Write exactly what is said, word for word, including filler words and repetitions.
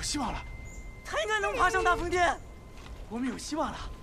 希望了！ 太俺能爬上大风殿，我们有希望了。